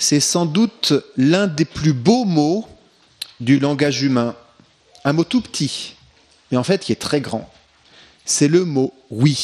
c'est sans doute l'un des plus beaux mots du langage humain. Un mot tout petit, mais en fait qui est très grand. C'est le mot « oui ».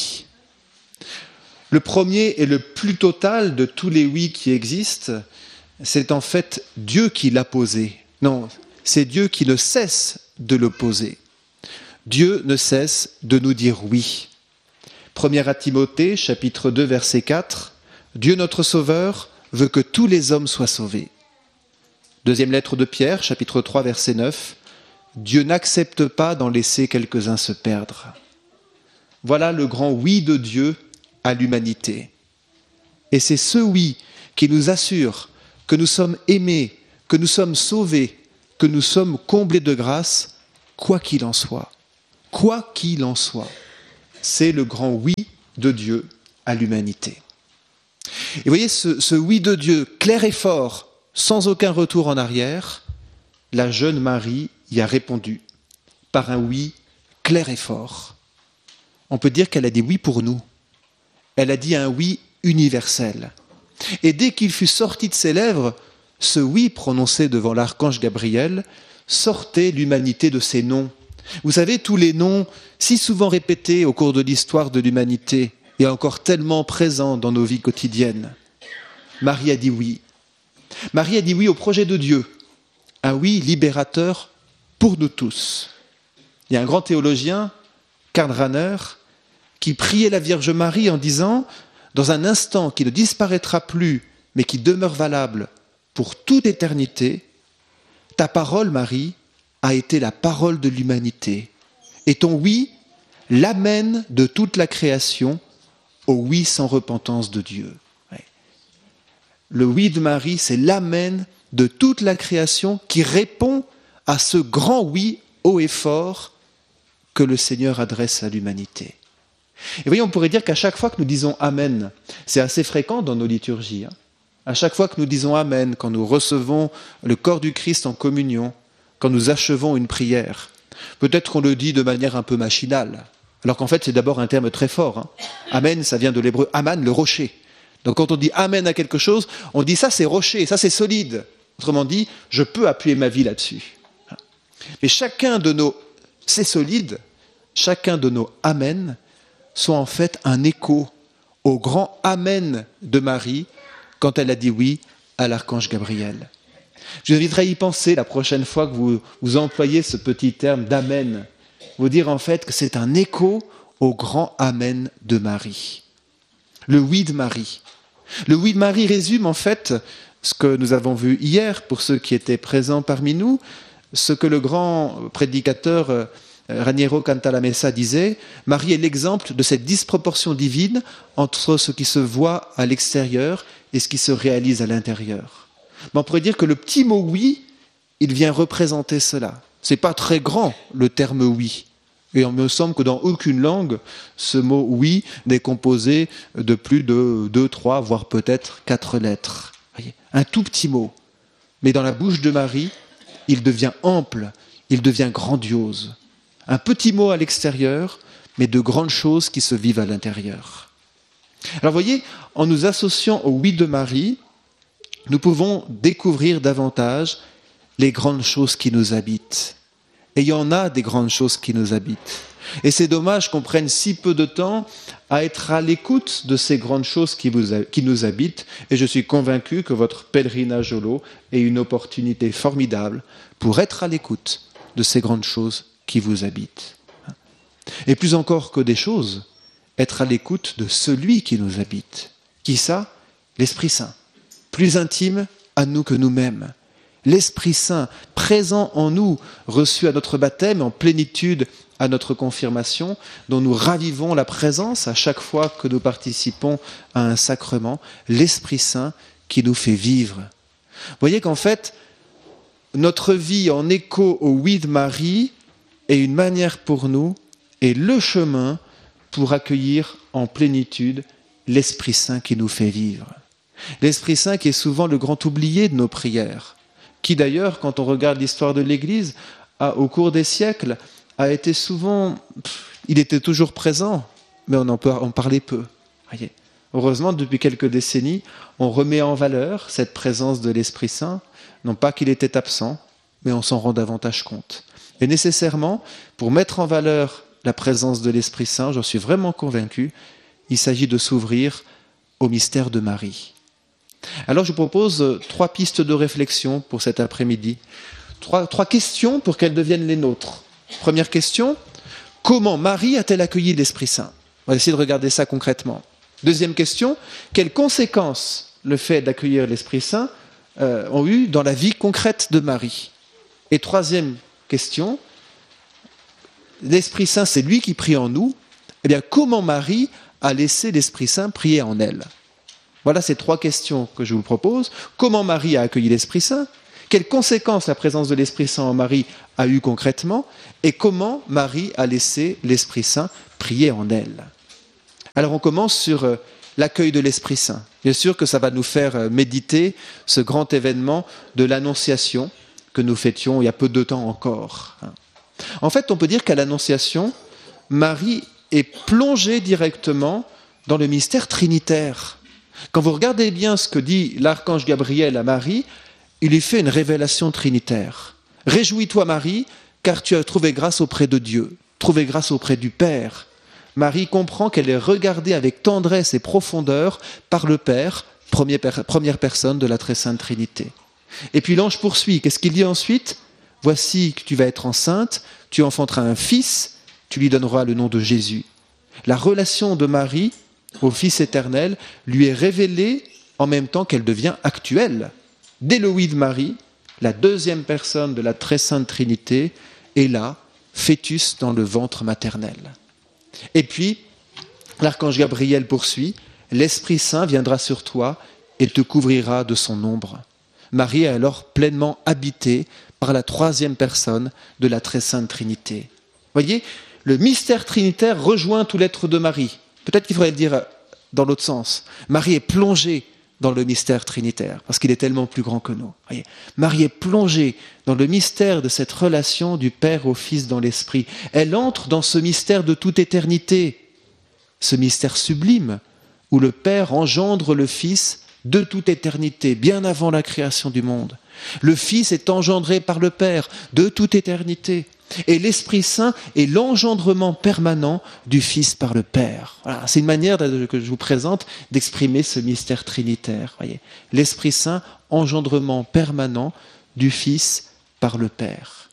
Le premier et le plus total de tous les « oui » qui existent, c'est en fait Dieu qui l'a posé. Non, c'est Dieu qui ne cesse de le poser. Dieu ne cesse de nous dire « oui ». 1 Timothée, chapitre 2, verset 4, « Dieu notre Sauveur veut que tous les hommes soient sauvés. » Deuxième lettre de Pierre, chapitre 3, verset 9, « Dieu n'accepte pas d'en laisser quelques-uns se perdre. » Voilà le grand « oui » de Dieu à l'humanité. Et c'est ce « oui » qui nous assure que nous sommes aimés, que nous sommes sauvés, que nous sommes comblés de grâce, quoi qu'il en soit. Quoi qu'il en soit. C'est le grand « oui » de Dieu à l'humanité. Et vous voyez, ce « oui » de Dieu, clair et fort, sans aucun retour en arrière, la jeune Marie y a répondu par un « oui » clair et fort. On peut dire qu'elle a dit « oui » pour nous. Elle a dit un « oui » universel. Et dès qu'il fut sorti de ses lèvres, ce « oui » prononcé devant l'archange Gabriel, sortait l'humanité de ses noms. Vous savez, tous les noms si souvent répétés au cours de l'histoire de l'humanité et encore tellement présents dans nos vies quotidiennes. Marie a dit oui. Marie a dit oui au projet de Dieu, un oui libérateur pour nous tous. Il y a un grand théologien, Karl Rahner, qui priait la Vierge Marie en disant « Dans un instant qui ne disparaîtra plus, mais qui demeure valable pour toute éternité, ta parole, Marie, a été la parole de l'humanité. Et ton oui l'amène de toute la création au oui sans repentance de Dieu. » Le oui de Marie, c'est l'amène de toute la création qui répond à ce grand oui haut et fort que le Seigneur adresse à l'humanité. Et voyez, on pourrait dire qu'à chaque fois que nous disons Amen, c'est assez fréquent dans nos liturgies. À chaque fois que nous disons Amen, quand nous recevons le corps du Christ en communion, quand nous achevons une prière, peut-être qu'on le dit de manière un peu machinale, alors qu'en fait c'est d'abord un terme très fort. Amen, ça vient de l'hébreu Aman, le rocher. Donc quand on dit Amen à quelque chose, on dit ça c'est rocher, ça c'est solide. Autrement dit, je peux appuyer ma vie là-dessus. Mais chacun de nos c'est solide, chacun de nos Amen sont en fait un écho au grand Amen de Marie quand elle a dit oui à l'archange Gabriel. Je vous inviterai à y penser la prochaine fois que vous employez ce petit terme d'Amen. Vous dire en fait que c'est un écho au grand Amen de Marie. Le oui de Marie. Le oui de Marie résume en fait ce que nous avons vu hier pour ceux qui étaient présents parmi nous, ce que le grand prédicateur Raniero Cantalamessa disait, Marie est l'exemple de cette disproportion divine entre ce qui se voit à l'extérieur et ce qui se réalise à l'intérieur. Mais on pourrait dire que le petit mot oui, il vient représenter cela. C'est pas très grand le terme oui. Et il me semble que dans aucune langue, ce mot oui n'est composé de plus de 2, 3, voire peut-être 4 lettres. Voyez, un tout petit mot. Mais dans la bouche de Marie, il devient ample, il devient grandiose. Un petit mot à l'extérieur, mais de grandes choses qui se vivent à l'intérieur. Alors voyez, en nous associant au oui de Marie, nous pouvons découvrir davantage les grandes choses qui nous habitent. Et il y en a des grandes choses qui nous habitent. Et c'est dommage qu'on prenne si peu de temps à être à l'écoute de ces grandes choses qui nous habitent. Et je suis convaincu que votre pèlerinage au lot est une opportunité formidable pour être à l'écoute de ces grandes choses qui vous habitent. Et plus encore que des choses, être à l'écoute de celui qui nous habite. Qui ça ? L'Esprit Saint. Plus intime à nous que nous-mêmes. L'Esprit Saint, présent en nous, reçu à notre baptême, en plénitude à notre confirmation, dont nous ravivons la présence à chaque fois que nous participons à un sacrement, l'Esprit Saint qui nous fait vivre. Vous voyez qu'en fait, notre vie en écho au oui de Marie est une manière pour nous et le chemin pour accueillir en plénitude l'Esprit Saint qui nous fait vivre. L'Esprit Saint qui est souvent le grand oublié de nos prières, qui d'ailleurs, quand on regarde l'histoire de l'Église, au cours des siècles, a été souvent... Il était toujours présent, mais on parlait peu. Voyez. Heureusement, depuis quelques décennies, on remet en valeur cette présence de l'Esprit Saint, non pas qu'il était absent, mais on s'en rend davantage compte. Et nécessairement, pour mettre en valeur la présence de l'Esprit Saint, j'en suis vraiment convaincu, il s'agit de s'ouvrir au mystère de Marie. Alors je vous propose 3 pistes de réflexion pour cet après-midi. 3 questions pour qu'elles deviennent les nôtres. Première question, comment Marie a-t-elle accueilli l'Esprit Saint ? On va essayer de regarder ça concrètement. Deuxième question, quelles conséquences le fait d'accueillir l'Esprit Saint ont eu dans la vie concrète de Marie ? Et troisième question, l'Esprit Saint, c'est lui qui prie en nous. Eh bien, comment Marie a laissé l'Esprit Saint prier en elle ? Voilà ces 3 questions que je vous propose. Comment Marie a accueilli l'Esprit Saint ? Quelles conséquences la présence de l'Esprit Saint en Marie a eu concrètement ? Et comment Marie a laissé l'Esprit Saint prier en elle ? Alors on commence sur l'accueil de l'Esprit Saint. Bien sûr que ça va nous faire méditer ce grand événement de l'Annonciation que nous fêtions il y a peu de temps encore. En fait, on peut dire qu'à l'Annonciation, Marie est plongée directement dans le mystère trinitaire. Quand vous regardez bien ce que dit l'archange Gabriel à Marie, il lui fait une révélation trinitaire. « Réjouis-toi Marie, car tu as trouvé grâce auprès de Dieu, trouvé grâce auprès du Père. » Marie comprend qu'elle est regardée avec tendresse et profondeur par le Père, première personne de la très sainte Trinité. Et puis l'ange poursuit. Qu'est-ce qu'il dit ensuite ? « Voici que tu vas être enceinte, tu enfanteras un fils, tu lui donneras le nom de Jésus. » La relation de Marie au Fils éternel lui est révélée en même temps qu'elle devient actuelle. Dès le oui de Marie, la deuxième personne de la très sainte Trinité est là, fœtus dans le ventre maternel. Et puis, l'archange Gabriel poursuit, « L'Esprit Saint viendra sur toi et te couvrira de son ombre. » Marie est alors pleinement habitée par la troisième personne de la très sainte Trinité. Voyez, le mystère trinitaire rejoint tout l'être de Marie. Peut-être qu'il faudrait le dire dans l'autre sens. Marie est plongée dans le mystère trinitaire, parce qu'il est tellement plus grand que nous. Voyez, Marie est plongée dans le mystère de cette relation du Père au Fils dans l'Esprit. Elle entre dans ce mystère de toute éternité, ce mystère sublime, où le Père engendre le Fils de toute éternité, bien avant la création du monde. Le Fils est engendré par le Père de toute éternité. Et l'Esprit Saint est l'engendrement permanent du Fils par le Père. Voilà, c'est une manière que je vous présente d'exprimer ce mystère trinitaire. Voyez, l'Esprit Saint, engendrement permanent du Fils par le Père.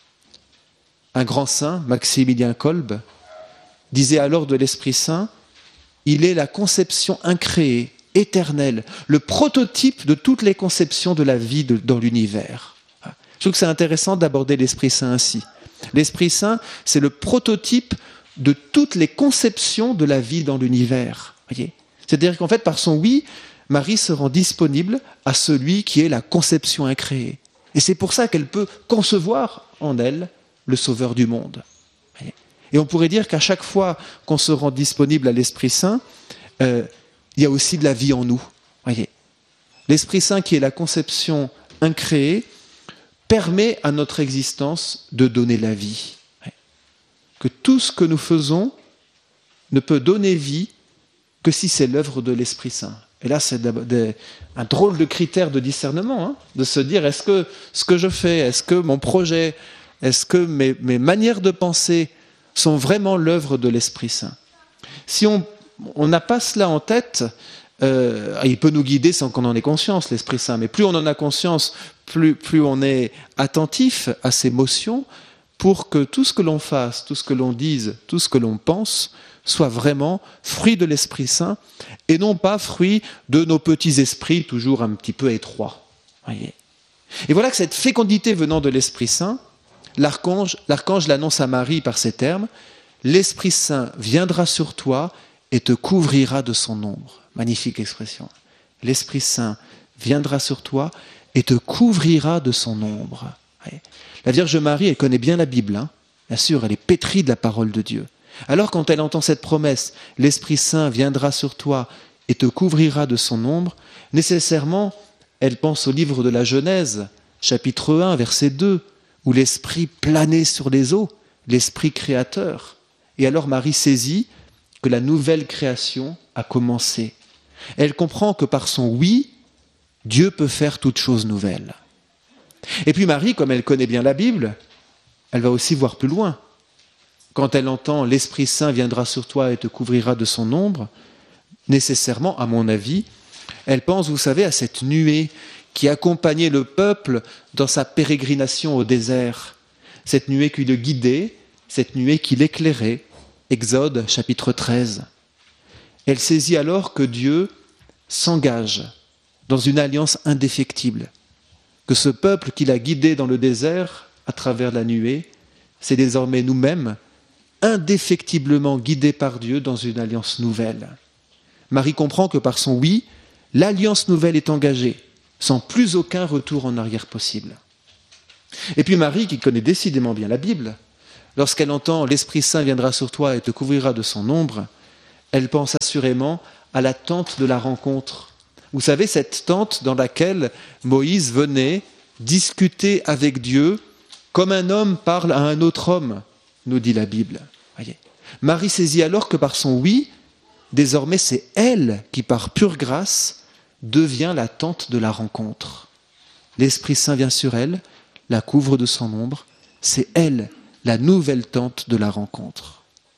Un grand saint, Maximilien Kolbe, disait alors de l'Esprit Saint, il est la conception incréée, éternelle, le prototype de toutes les conceptions de la vie dans l'univers. Je trouve que c'est intéressant d'aborder l'Esprit Saint ainsi. L'Esprit Saint, c'est le prototype de toutes les conceptions de la vie dans l'univers. Voyez ? C'est-à-dire qu'en fait, par son oui, Marie se rend disponible à celui qui est la conception incréée. Et c'est pour ça qu'elle peut concevoir en elle le Sauveur du monde. Voyez ? Et on pourrait dire qu'à chaque fois qu'on se rend disponible à l'Esprit Saint, il y a aussi de la vie en nous. Voyez ? L'Esprit Saint, qui est la conception incréée, permet à notre existence de donner la vie. Que tout ce que nous faisons ne peut donner vie que si c'est l'œuvre de l'Esprit Saint. Et là, c'est un drôle de critère de discernement, de se dire, est-ce que ce que je fais, est-ce que mon projet, est-ce que mes manières de penser sont vraiment l'œuvre de l'Esprit Saint ? Si on n'a pas cela en tête, il peut nous guider sans qu'on en ait conscience, l'Esprit Saint, mais plus on en a conscience, plus on est attentif à ces motions pour que tout ce que l'on fasse, tout ce que l'on dise, tout ce que l'on pense soit vraiment fruit de l'Esprit Saint et non pas fruit de nos petits esprits toujours un petit peu étroits. Voyez. Et voilà que cette fécondité venant de l'Esprit Saint, l'archange l'annonce à Marie par ces termes, « L'Esprit Saint viendra sur toi et te couvrira de son ombre. » Magnifique expression. « L'Esprit Saint viendra sur toi et te couvrira de son ombre. » La Vierge Marie, elle connaît bien la Bible. Bien sûr, elle est pétrie de la parole de Dieu. Alors quand elle entend cette promesse, « L'Esprit Saint viendra sur toi et te couvrira de son ombre », nécessairement, elle pense au livre de la Genèse, chapitre 1, verset 2, où l'Esprit planait sur les eaux, l'Esprit créateur. Et alors Marie saisit que la nouvelle création a commencé. Elle comprend que par son oui, Dieu peut faire toute chose nouvelle. Et puis Marie, comme elle connaît bien la Bible, elle va aussi voir plus loin. Quand elle entend « l'Esprit Saint viendra sur toi et te couvrira de son ombre », nécessairement, à mon avis, elle pense, vous savez, à cette nuée qui accompagnait le peuple dans sa pérégrination au désert. Cette nuée qui le guidait, cette nuée qui l'éclairait. Exode chapitre 13. Elle saisit alors que Dieu s'engage dans une alliance indéfectible, que ce peuple qui l'a guidé dans le désert à travers la nuée, c'est désormais nous-mêmes, indéfectiblement guidés par Dieu dans une alliance nouvelle. Marie comprend que par son oui, l'alliance nouvelle est engagée, sans plus aucun retour en arrière possible. Et puis Marie, qui connaît décidément bien la Bible, lorsqu'elle entend « l'Esprit Saint viendra sur toi et te couvrira de son ombre », elle pense assurément à la tente de la rencontre. Vous savez, cette tente dans laquelle Moïse venait discuter avec Dieu comme un homme parle à un autre homme, nous dit la Bible. Voyez. Marie saisit alors que par son oui, désormais c'est elle qui, par pure grâce, devient la tente de la rencontre. L'Esprit Saint vient sur elle, la couvre de son ombre, c'est elle, la nouvelle tente de la rencontre.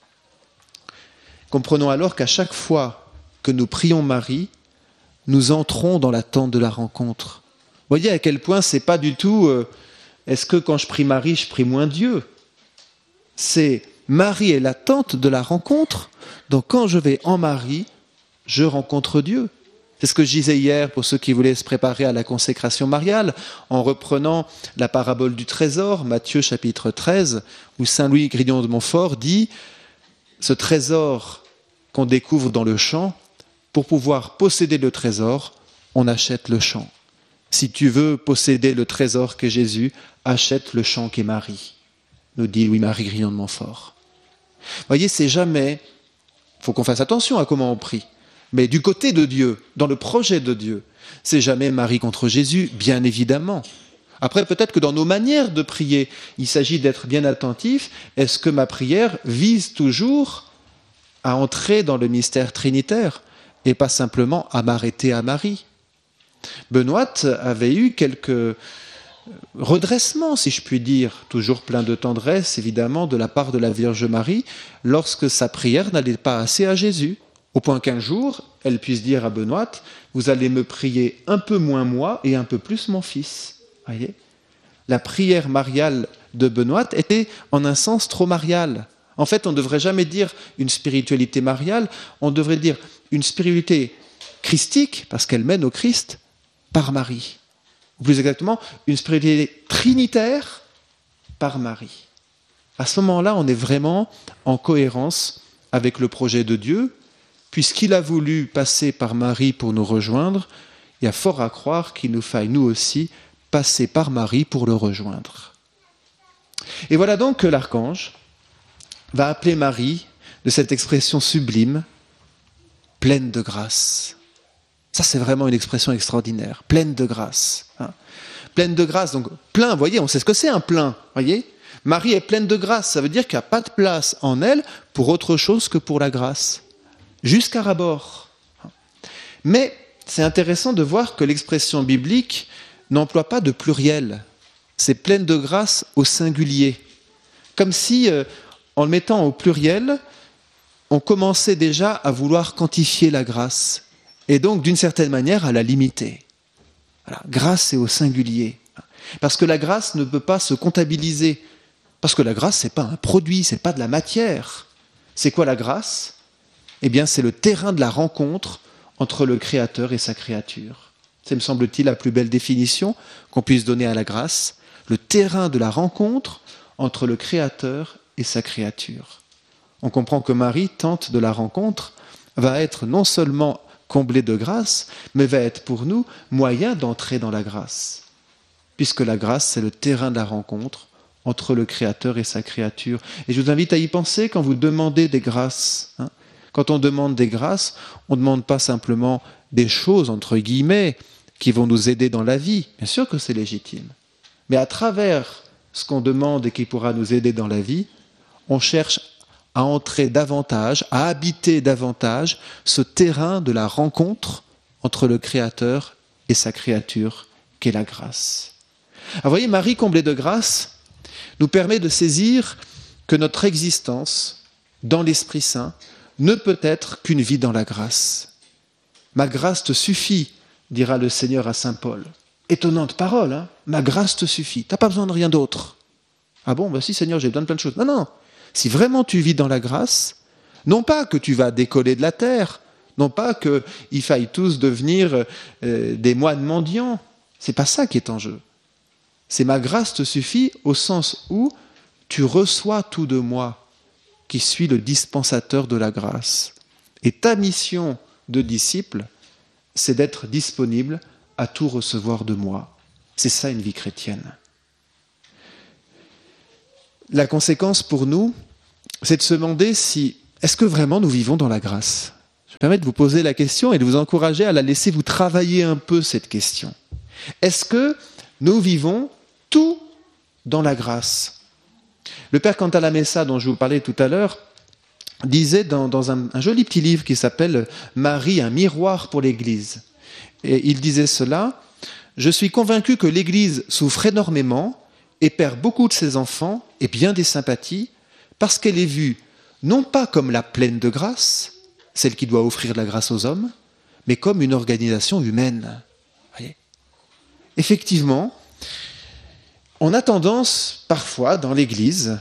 Comprenons alors qu'à chaque fois que nous prions Marie, nous entrons dans la tente de la rencontre. Vous voyez à quel point c'est pas du tout est-ce que quand je prie Marie, je prie moins Dieu ? C'est Marie est la tente de la rencontre, donc quand je vais en Marie, je rencontre Dieu. C'est ce que je disais hier pour ceux qui voulaient se préparer à la consécration mariale, en reprenant la parabole du trésor, Matthieu chapitre 13, où Saint Louis Grignon de Montfort dit « Ce trésor qu'on découvre dans le champ, pour pouvoir posséder le trésor, on achète le champ. Si tu veux posséder le trésor qu'est Jésus, achète le champ qu'est Marie, nous dit Louis-Marie Grignon de Montfort. » Vous voyez, c'est jamais, il faut qu'on fasse attention à comment on prie, mais du côté de Dieu, dans le projet de Dieu, c'est jamais Marie contre Jésus, bien évidemment. Après, peut-être que dans nos manières de prier, il s'agit d'être bien attentif. Est-ce que ma prière vise toujours à entrer dans le mystère trinitaire et pas simplement à m'arrêter à Marie ? Benoît avait eu quelques redressements, si je puis dire, toujours plein de tendresse, évidemment, de la part de la Vierge Marie, lorsque sa prière n'allait pas assez à Jésus. Au point qu'un jour, elle puisse dire à Benoît, « Vous allez me prier un peu moins moi et un peu plus mon fils. » Voyez ? La prière mariale de Benoît était en un sens trop mariale. En fait, on ne devrait jamais dire une spiritualité mariale, on devrait dire une spiritualité christique, parce qu'elle mène au Christ, par Marie. Ou plus exactement, une spiritualité trinitaire par Marie. À ce moment-là, on est vraiment en cohérence avec le projet de Dieu, puisqu'il a voulu passer par Marie pour nous rejoindre, il y a fort à croire qu'il nous faille, nous aussi, passer par Marie pour le rejoindre. Et voilà donc que l'archange va appeler Marie de cette expression sublime, pleine de grâce. Ça, c'est vraiment une expression extraordinaire, pleine de grâce. Pleine de grâce, donc plein, vous voyez, on sait ce que c'est un plein, voyez ? Marie est pleine de grâce, ça veut dire qu'il n'y a pas de place en elle pour autre chose que pour la grâce, jusqu'à rabord. Mais c'est intéressant de voir que l'expression biblique n'emploie pas de pluriel, c'est pleine de grâce au singulier, comme si, en le mettant au pluriel, on commençait déjà à vouloir quantifier la grâce, et donc d'une certaine manière à la limiter. Voilà, grâce c'est au singulier, parce que la grâce ne peut pas se comptabiliser, parce que la grâce c'est pas un produit, c'est pas de la matière. C'est quoi la grâce ? Eh bien c'est le terrain de la rencontre entre le Créateur et sa créature. C'est, me semble-t-il, la plus belle définition qu'on puisse donner à la grâce, le terrain de la rencontre entre le Créateur et sa créature. On comprend que Marie, tente de la rencontre, va être non seulement comblée de grâce, mais va être pour nous moyen d'entrer dans la grâce. Puisque la grâce, c'est le terrain de la rencontre entre le Créateur et sa créature. Et je vous invite à y penser quand vous demandez des grâces. Quand on demande des grâces, on ne demande pas simplement des choses, entre guillemets, qui vont nous aider dans la vie. Bien sûr que c'est légitime. Mais à travers ce qu'on demande et qui pourra nous aider dans la vie, on cherche à entrer davantage, à habiter davantage ce terrain de la rencontre entre le Créateur et sa créature, qu'est la grâce. Alors, vous voyez, Marie, comblée de grâce, nous permet de saisir que notre existence dans l'Esprit Saint ne peut être qu'une vie dans la grâce. Ma grâce te suffit, dira le Seigneur à saint Paul. Étonnante parole, hein ? Ma grâce te suffit, tu n'as pas besoin de rien d'autre. Ah bon, ben si Seigneur, j'ai besoin de plein de choses. Non, non, si vraiment tu vis dans la grâce, non pas que tu vas décoller de la terre, non pas qu'il faille tous devenir des moines mendiants, c'est pas ça qui est en jeu. C'est ma grâce te suffit au sens où tu reçois tout de moi, qui suis le dispensateur de la grâce. Et ta mission de disciple, c'est d'être disponible à tout recevoir de moi. C'est ça une vie chrétienne. La conséquence pour nous, c'est de se demander si, est-ce que vraiment nous vivons dans la grâce ? Je me permets de vous poser la question et de vous encourager à la laisser vous travailler un peu cette question. Est-ce que nous vivons tout dans la grâce ? Le père Cantalamessa, dont je vous parlais tout à l'heure, disait dans un joli petit livre qui s'appelle « Marie, un miroir pour l'Église ». Et il disait cela, « Je suis convaincu que l'Église souffre énormément et perd beaucoup de ses enfants et bien des sympathies parce qu'elle est vue non pas comme la pleine de grâce, celle qui doit offrir de la grâce aux hommes, mais comme une organisation humaine. » Voyez ? Effectivement, on a tendance parfois dans l'Église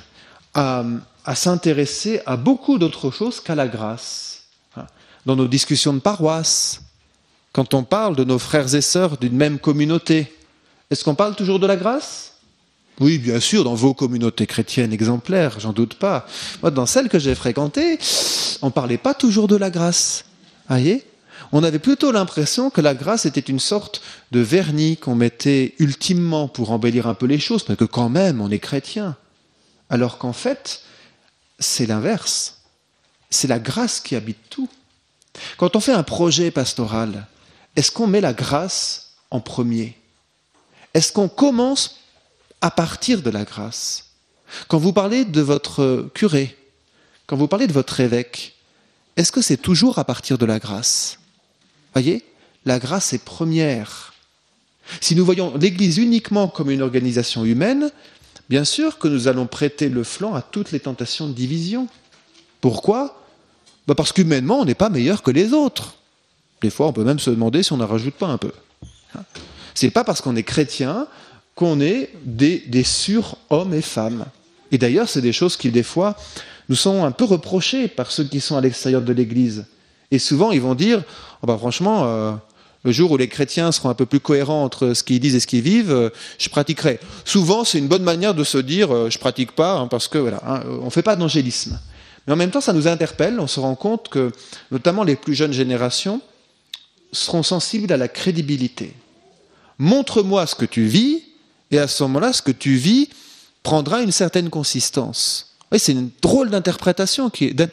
à s'intéresser à beaucoup d'autres choses qu'à la grâce. Dans nos discussions de paroisse, quand on parle de nos frères et sœurs d'une même communauté, est-ce qu'on parle toujours de la grâce ? Oui, bien sûr, dans vos communautés chrétiennes exemplaires, j'en doute pas. Moi, dans celles que j'ai fréquentées, on ne parlait pas toujours de la grâce. Voyez ? On avait plutôt l'impression que la grâce était une sorte de vernis qu'on mettait ultimement pour embellir un peu les choses, parce que quand même, on est chrétien. Alors qu'en fait, c'est l'inverse. C'est la grâce qui habite tout. Quand on fait un projet pastoral, est-ce qu'on met la grâce en premier ? Est-ce qu'on commence à partir de la grâce ? Quand vous parlez de votre curé, quand vous parlez de votre évêque, est-ce que c'est toujours à partir de la grâce ? Voyez, la grâce est première. Si nous voyons l'Église uniquement comme une organisation humaine, bien sûr que nous allons prêter le flanc à toutes les tentations de division. Pourquoi ? Parce qu'humainement, on n'est pas meilleur que les autres. Des fois, on peut même se demander si on n'en rajoute pas un peu. C'est pas parce qu'on est chrétien qu'on est des sur-hommes et femmes. Et d'ailleurs, c'est des choses qui, des fois, nous sont un peu reprochées par ceux qui sont à l'extérieur de l'Église. Et souvent, ils vont dire, franchement, le jour où les chrétiens seront un peu plus cohérents entre ce qu'ils disent et ce qu'ils vivent, je pratiquerai. Souvent, c'est une bonne manière de se dire, je pratique pas, parce que voilà, on fait pas d'angélisme. Mais en même temps, ça nous interpelle. On se rend compte que, notamment les plus jeunes générations, seront sensibles à la crédibilité. Montre-moi ce que tu vis, et à ce moment-là, ce que tu vis prendra une certaine consistance. Oui, c'est une drôle d'interpellation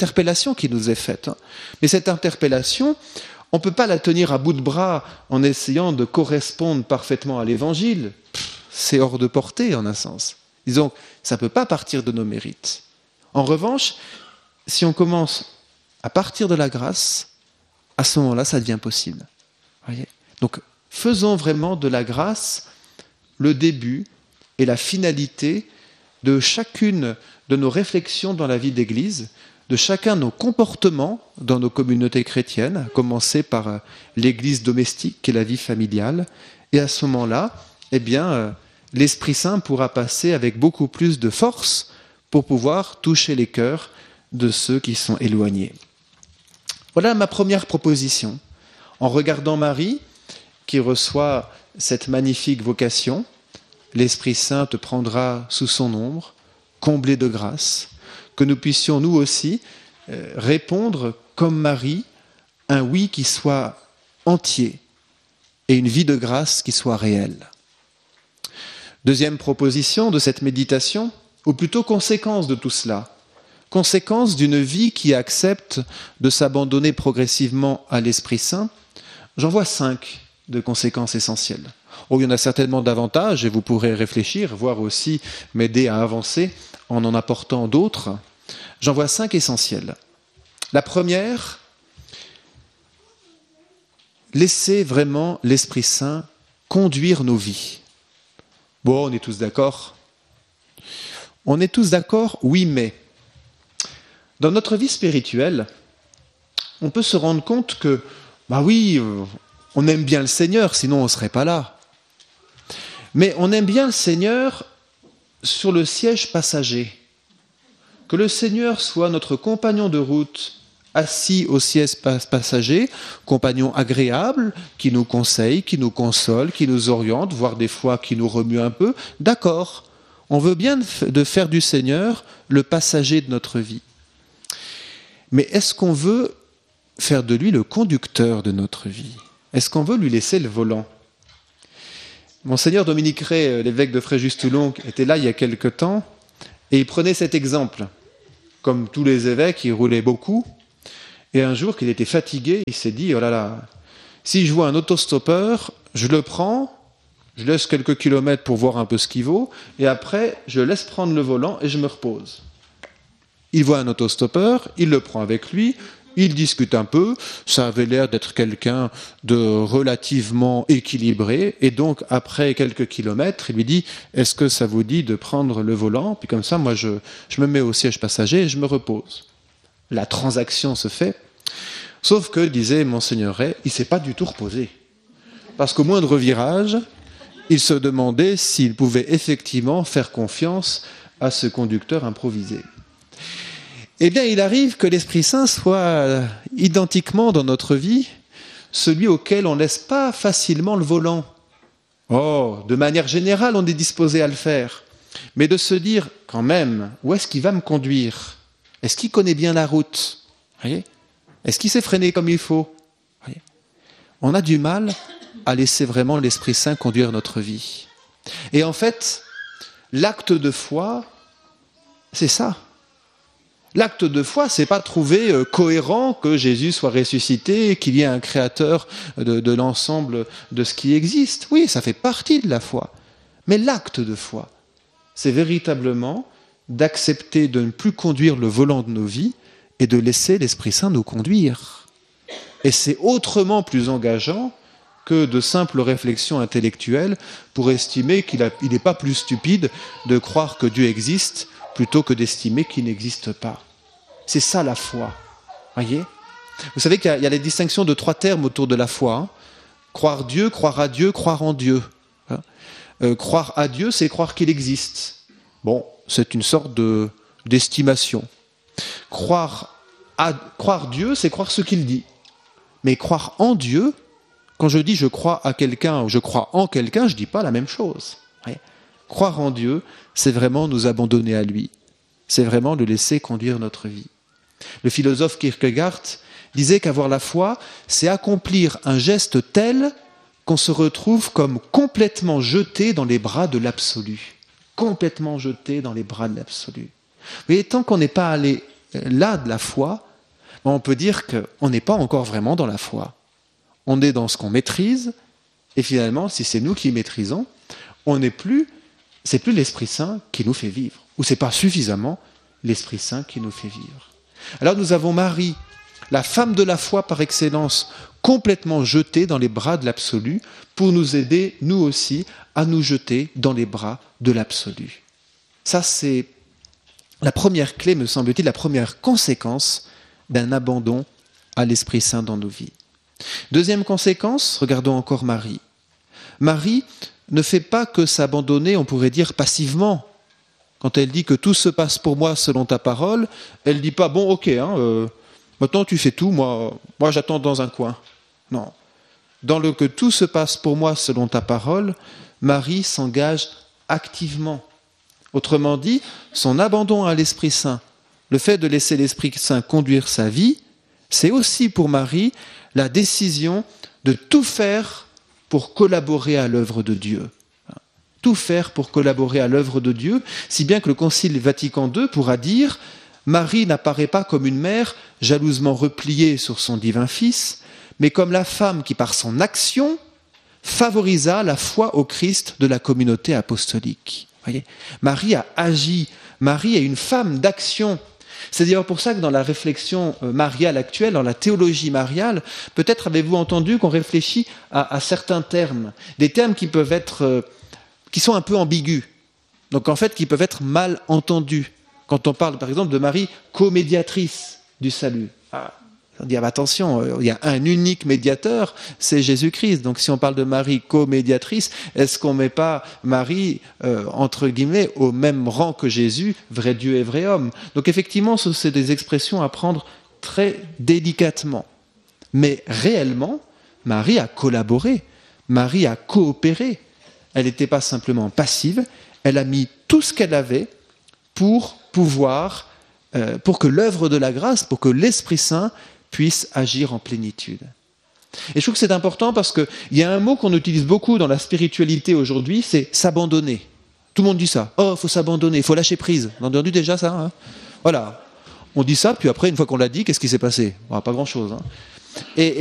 qui nous est faite. Mais cette interpellation, on ne peut pas la tenir à bout de bras en essayant de correspondre parfaitement à l'Évangile. C'est hors de portée, en un sens. Disons, ça ne peut pas partir de nos mérites. En revanche, si on commence à partir de la grâce, à ce moment-là, ça devient possible. Voyez ? Donc, faisons vraiment de la grâce le début et la finalité de chacune de nos réflexions dans la vie d'Église, de chacun de nos comportements dans nos communautés chrétiennes, à commencer par l'Église domestique qui est la vie familiale. Et à ce moment-là, l'Esprit Saint pourra passer avec beaucoup plus de force pour pouvoir toucher les cœurs de ceux qui sont éloignés. Voilà ma première proposition. En regardant Marie, qui reçoit cette magnifique vocation, l'Esprit Saint te prendra sous son ombre, comblé de grâce, que nous puissions nous aussi répondre comme Marie, un oui qui soit entier et une vie de grâce qui soit réelle. Deuxième proposition de cette méditation, ou plutôt conséquence de tout cela, conséquence d'une vie qui accepte de s'abandonner progressivement à l'Esprit Saint. J'en vois 5 de conséquences essentielles. Il y en a certainement davantage et vous pourrez réfléchir, voire aussi m'aider à avancer en apportant d'autres. J'en vois 5 essentiels. La première, laisser vraiment l'Esprit Saint conduire nos vies. Bon, on est tous d'accord ? On est tous d'accord, oui, mais dans notre vie spirituelle, on peut se rendre compte que, on aime bien le Seigneur, sinon on ne serait pas là. Mais on aime bien le Seigneur sur le siège passager. Que le Seigneur soit notre compagnon de route, assis au siège passager, compagnon agréable, qui nous conseille, qui nous console, qui nous oriente, voire des fois qui nous remue un peu. D'accord, on veut bien de faire du Seigneur le passager de notre vie. Mais est-ce qu'on veut faire de lui le conducteur de notre vie ? Est-ce qu'on veut lui laisser le volant ? Monseigneur Dominique Ray, l'évêque de Fréjus-Toulon, était là il y a quelque temps, et il prenait cet exemple. Comme tous les évêques, il roulait beaucoup, et un jour qu'il était fatigué, il s'est dit, oh là là, si je vois un autostoppeur, je le prends, je laisse quelques kilomètres pour voir un peu ce qu'il vaut, et après, je laisse prendre le volant et je me repose. Il voit un autostoppeur, il le prend avec lui, il discute un peu, ça avait l'air d'être quelqu'un de relativement équilibré, et donc après quelques kilomètres, il lui dit « Est-ce que ça vous dit de prendre le volant ?» Puis comme ça, moi je me mets au siège passager et je me repose. La transaction se fait, sauf que, disait Monseigneur Ray, il ne s'est pas du tout reposé. Parce qu'au moindre virage, il se demandait s'il pouvait effectivement faire confiance à ce conducteur improvisé. Eh bien, il arrive que l'Esprit Saint soit identiquement dans notre vie celui auquel on ne laisse pas facilement le volant. Oh, de manière générale, on est disposé à le faire. Mais de se dire, quand même, où est-ce qu'il va me conduire ? Est-ce qu'il connaît bien la route ? Voyez ? Est-ce qu'il s'est freiné comme il faut ? Voyez ? On a du mal à laisser vraiment l'Esprit Saint conduire notre vie. Et en fait, l'acte de foi, c'est ça. L'acte de foi, c'est pas trouver cohérent que Jésus soit ressuscité, qu'il y ait un créateur de l'ensemble de ce qui existe. Oui, ça fait partie de la foi. Mais l'acte de foi, c'est véritablement d'accepter de ne plus conduire le volant de nos vies et de laisser l'Esprit Saint nous conduire. Et c'est autrement plus engageant que de simples réflexions intellectuelles pour estimer qu'il n'est pas plus stupide de croire que Dieu existe plutôt que d'estimer qu'il n'existe pas. C'est ça la foi. Voyez ? Vous savez qu'il y a la distinction de 3 termes autour de la foi. Hein. Croire Dieu, croire à Dieu, croire en Dieu. Croire à Dieu, c'est croire qu'il existe. Bon, c'est une sorte d'estimation. Croire Dieu, c'est croire ce qu'il dit. Mais croire en Dieu, quand je dis je crois à quelqu'un ou je crois en quelqu'un, je ne dis pas la même chose. Voyez ? Croire en Dieu, c'est vraiment nous abandonner à lui. C'est vraiment le laisser conduire notre vie. Le philosophe Kierkegaard disait qu'avoir la foi, c'est accomplir un geste tel qu'on se retrouve comme complètement jeté dans les bras de l'absolu. Complètement jeté dans les bras de l'absolu. Vous voyez, tant qu'on n'est pas allé là de la foi, on peut dire qu'on n'est pas encore vraiment dans la foi. On est dans ce qu'on maîtrise, et finalement, si c'est nous qui maîtrisons, c'est plus l'Esprit Saint qui nous fait vivre, ou c'est pas suffisamment l'Esprit Saint qui nous fait vivre. Alors nous avons Marie, la femme de la foi par excellence, complètement jetée dans les bras de l'absolu, pour nous aider, nous aussi, à nous jeter dans les bras de l'absolu. Ça, c'est la première clé, me semble-t-il, la première conséquence d'un abandon à l'Esprit Saint dans nos vies. Deuxième conséquence, regardons encore Marie. Marie ne fait pas que s'abandonner, on pourrait dire, passivement. Quand elle dit que tout se passe pour moi selon ta parole, elle ne dit pas, bon, ok, maintenant tu fais tout, moi j'attends dans un coin. Non. Dans le que tout se passe pour moi selon ta parole, Marie s'engage activement. Autrement dit, son abandon à l'Esprit Saint, le fait de laisser l'Esprit Saint conduire sa vie, c'est aussi pour Marie la décision de tout faire pour collaborer à l'œuvre de Dieu. Tout faire pour collaborer à l'œuvre de Dieu, si bien que le Concile Vatican II pourra dire « Marie n'apparaît pas comme une mère jalousement repliée sur son divin Fils, mais comme la femme qui, par son action, favorisa la foi au Christ de la communauté apostolique. » Voyez, Marie a agi, Marie est une femme d'action. C'est d'ailleurs pour ça que dans la réflexion mariale actuelle, dans la théologie mariale, peut-être avez-vous entendu qu'on réfléchit à certains termes, des termes qui peuvent être, qui sont un peu ambigus, donc en fait qui peuvent être mal entendus. Quand on parle par exemple de Marie co-médiatrice du salut, on dit attention, il y a un unique médiateur, c'est Jésus-Christ. Donc si on parle de Marie co-médiatrice, est-ce qu'on ne met pas Marie, entre guillemets, au même rang que Jésus, vrai Dieu et vrai homme? Donc effectivement, c'est des expressions à prendre très délicatement. Mais réellement, Marie a collaboré, Marie a coopéré. Elle n'était pas simplement passive, elle a mis tout ce qu'elle avait pour pouvoir, pour que l'œuvre de la grâce, pour que l'Esprit Saint puisse agir en plénitude. Et je trouve que c'est important parce qu'il y a un mot qu'on utilise beaucoup dans la spiritualité aujourd'hui, c'est s'abandonner. Tout le monde dit ça. Oh, il faut s'abandonner, il faut lâcher prise. On a entendu déjà ça, hein? Voilà. On dit ça, puis après, une fois qu'on l'a dit, qu'est-ce qui s'est passé? Pas grand-chose. Hein. Et